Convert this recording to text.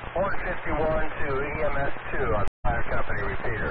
Port 51 to EMS 2 on fire company repeater.